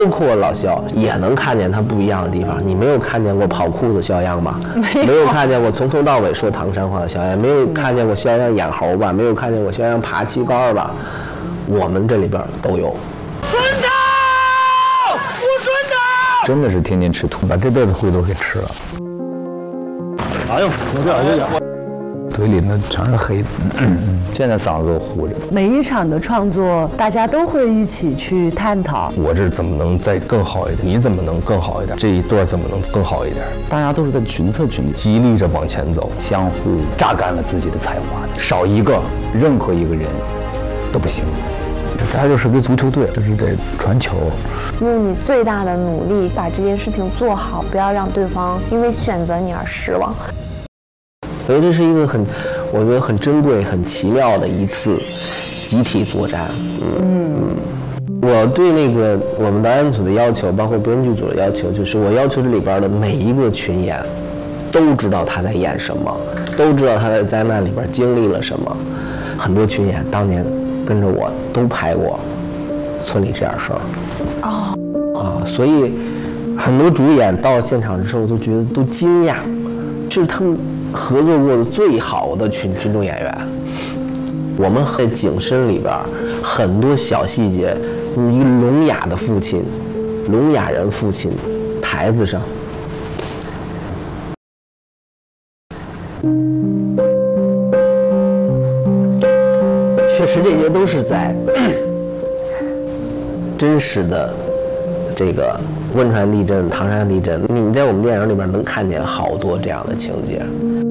包括老肖也能看见他不一样的地方。你没有看见过跑酷的肖央吧？没有看见过从头到尾说唐山话的肖央，没有看见过肖央演猴吧？没有看见过肖央爬旗杆吧？我们这里边都有。 顺他，不顺他！ 真的是天天吃土，把这辈子灰都给吃了。 哎呦，有点。 嘴里那全是黑，现在嗓子都糊着。 每一场的创作，大家都会一起去探讨。 我这怎么能再更好一点？你怎么能更好一点？这一段怎么能更好一点？大家都是在群策群力，激励着往前走，相互榨干了自己的才华，少一个，任何一个人都不行。这还就是个足球队，就是得传球， 用你最大的努力把这件事情做好，不要让对方因为选择你而失望。 所以这是一个我觉得很珍贵、很奇妙的一次集体作战。我对那个我们导演组的要求，包括编剧组的要求，就是我要求这里边的每一个群演都知道他在演什么，都知道他在灾难里边经历了什么。很多群演当年跟着我都拍过村里这点事儿。所以很多主演到现场之后都觉得都惊讶，这是他们合作过的最好的群众演员。我们在景深里边很多小细节，一个聋哑的父亲，聋哑人父亲，台子上，确实这些都是在真实的这个汶川地震、唐山地震，你在我们电影里边能看见好多这样的情节。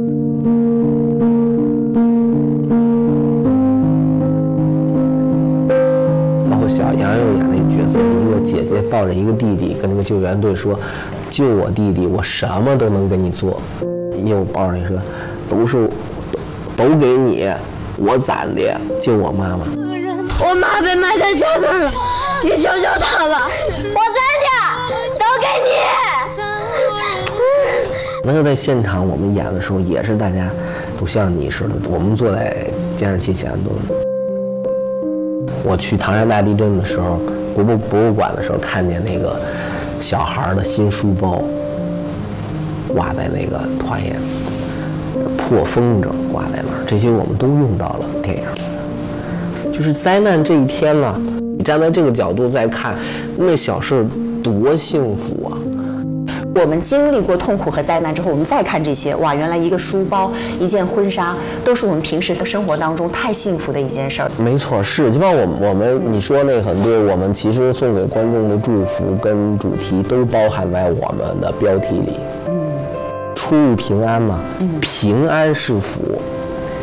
包括小杨又演那个角色，一个姐姐抱着一个弟弟，跟那个救援队说：“救我弟弟，我什么都能给你做。”又抱着你说：“都给你，我攒的，救我妈妈。” 我妈被埋在下面了，你救救她吧！我攒的都给你。 那在现场我们演的时候，也是大家都像你似的，我们坐在监视器前都。我去唐山大地震的时候，博物馆的时候，看见那个小孩的新书包挂在那个团沿，破风筝挂在那儿，这些我们都用到了电影。就是灾难这一天了，你站在这个角度再看，那小事多幸福啊！ 我们经历过痛苦和灾难之后，我们再看这些，哇，原来一个书包、一件婚纱，都是我们平时的生活当中太幸福的一件事儿。 没错，是，就像我们你说那很多，我们其实送给观众的祝福跟主题都包含在我们的标题里。出入平安嘛，平安是福。